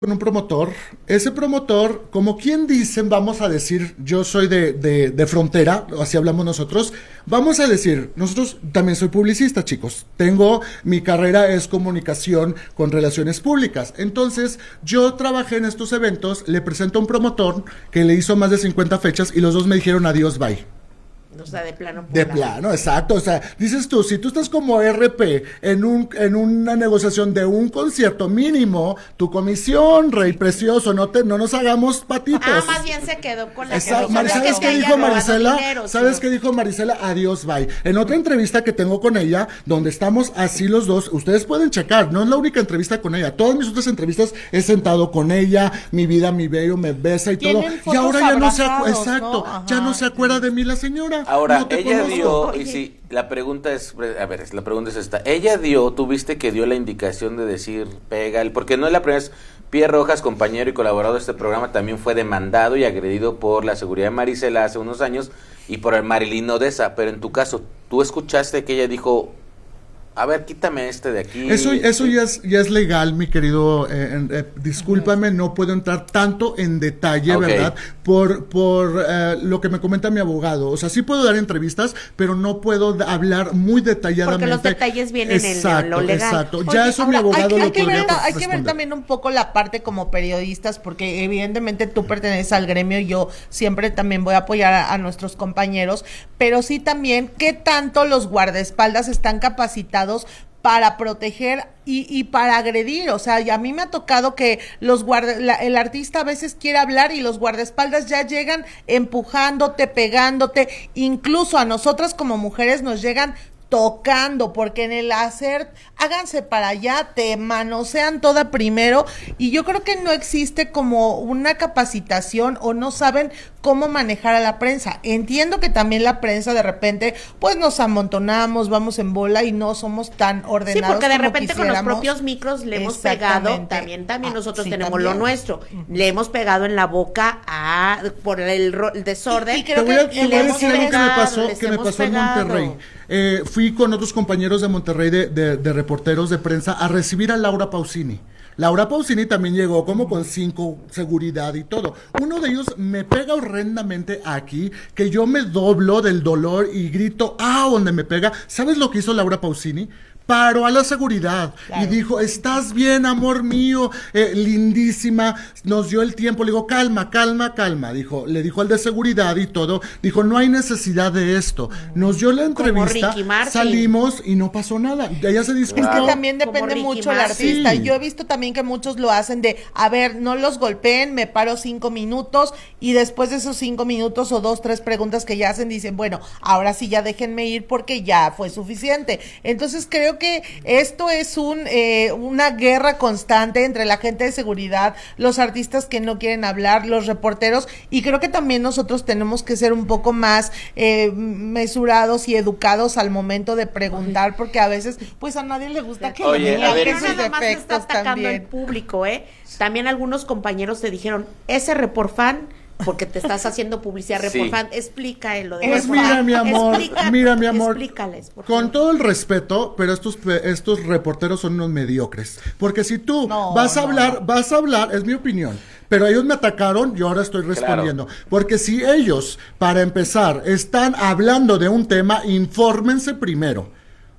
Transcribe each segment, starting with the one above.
con un promotor. Ese promotor, como quien dicen, vamos a decir, yo soy de frontera, así hablamos nosotros, vamos a decir, nosotros también soy publicista, chicos. Mi carrera es comunicación con relaciones públicas. Entonces, yo trabajé en estos eventos, le presento a un promotor que le hizo más de 50 fechas y los dos me dijeron adiós, bye. O sea, de plano. De plano, exacto. O sea, dices tú, si tú estás como RP en una negociación de un concierto mínimo, tu comisión, rey precioso, no nos hagamos patitos. Más bien se quedó con la ¿Sabes qué dijo Marisela? ¿Sabes qué dijo Marisela? Adiós, bye. En otra entrevista que tengo con ella, donde estamos así los dos, ustedes pueden checar, no es la única entrevista con ella. Todas mis otras entrevistas he sentado con ella, mi vida, mi bello, me besa y todo. Y ahora ya no se acuerda, exacto, ¿no? Ya no se acuerda de mí la señora. Ahora, no ella dio, y sí, la pregunta es esta, ella tuviste que dio la indicación de decir, pega, porque no es la primera vez, Pierre Rojas, compañero y colaborador de este programa, también fue demandado y agredido por la seguridad de Marisela hace unos años y por el Marilyn Odessa, pero en tu caso, ¿tú escuchaste que ella dijo, a ver, quítame de aquí? Eso ya es legal, mi querido, discúlpame, no puedo entrar tanto en detalle, okay, ¿verdad? Por lo que me comenta mi abogado. O sea, sí puedo dar entrevistas, pero no puedo hablar muy detalladamente. Porque los detalles vienen en lo legal. Exacto, oye, ya eso ahora, mi abogado lo podría Hay que ver también un poco la parte como periodistas, porque evidentemente tú perteneces al gremio y yo siempre también voy a apoyar a nuestros compañeros, pero sí también, ¿qué tanto los guardaespaldas están capacitados para proteger y para agredir? O sea, y a mí me ha tocado que el artista a veces quiere hablar y los guardaespaldas ya llegan empujándote, pegándote, incluso a nosotras como mujeres nos llegan tocando, porque en el hacer, háganse para allá, te manosean toda primero, y yo creo que no existe como una capacitación o no saben cómo manejar a la prensa. Entiendo que también la prensa de repente, pues nos amontonamos, vamos en bola y no somos tan ordenados. Sí, porque de como repente con los propios micros le hemos pegado, también nosotros tenemos también lo nuestro, le hemos pegado en la boca por el desorden. Y creo que le hemos pegado, que me pasó en Monterrey. Fui con otros compañeros de Monterrey de reporteros de prensa a recibir a Laura Pausini. Laura Pausini también llegó como con 5 seguridad y todo. Uno de ellos me pega horrendamente aquí, que yo me doblo del dolor y grito, donde me pega. ¿Sabes lo que hizo Laura Pausini? Paró a la seguridad, claro, y dijo, ¿estás bien, amor mío? Lindísima, nos dio el tiempo, le digo, calma, le dijo al de seguridad y todo, dijo, no hay necesidad de esto, nos dio la entrevista, salimos y no pasó nada, ella se disculpó. Es que también depende mucho el artista, sí. Yo he visto también que muchos lo hacen de, a ver, no los golpeen, me paro 5 minutos, y después de esos 5 minutos o 2, 3 preguntas que ya hacen, dicen, bueno, ahora sí ya déjenme ir porque ya fue suficiente. Entonces creo que esto es una guerra constante entre la gente de seguridad, los artistas que no quieren hablar, los reporteros, y creo que también nosotros tenemos que ser un poco más mesurados y educados al momento de preguntar, porque a veces pues a nadie le gusta que le digan esos nada más le está atacando al público, También algunos compañeros te dijeron, ese Reporfan, porque te estás haciendo publicidad Reporfan, explica lo de pues mira mi amor, explícales, por con favor. todo el respeto, pero estos reporteros son unos mediocres, porque si tú vas a hablar, es mi opinión, pero ellos me atacaron, yo ahora estoy respondiendo, claro, porque si ellos, para empezar, están hablando de un tema, infórmense primero.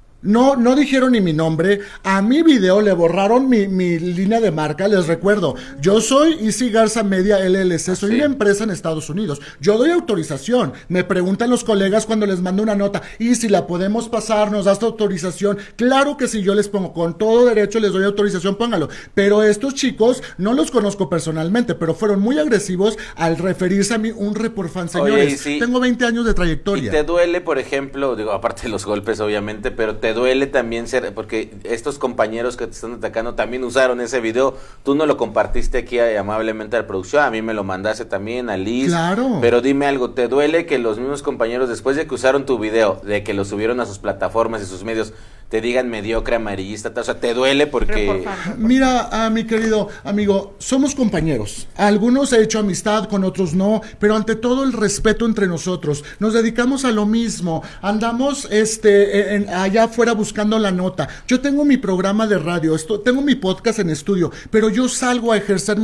No dijeron ni mi nombre, a mi video le borraron mi línea de marca, les recuerdo, yo soy Easy Garza Media LLC, soy una empresa en Estados Unidos, yo doy autorización, me preguntan los colegas cuando les mando una nota, y si la podemos pasar, nos das autorización, claro que sí, yo les pongo, con todo derecho les doy autorización, póngalo, pero estos chicos, no los conozco personalmente, pero fueron muy agresivos al referirse a mí, un Reporfan, señores, sí, tengo 20 años de trayectoria. ¿Y te duele, por ejemplo, aparte de los golpes obviamente, pero te duele también porque estos compañeros que te están atacando también usaron ese video, tú no lo compartiste aquí amablemente a la producción, a mí me lo mandaste también, a Liz, claro, pero dime algo, ¿te duele que los mismos compañeros, después de que usaron tu video, de que lo subieron a sus plataformas y sus medios, te digan mediocre, amarillista, o sea, te duele porque... Mira, mi querido amigo, somos compañeros, algunos he hecho amistad, con otros no, pero ante todo el respeto entre nosotros, nos dedicamos a lo mismo, andamos allá afuera afuera buscando la nota. Yo tengo mi programa de radio, tengo mi podcast en estudio, pero yo salgo a ejercer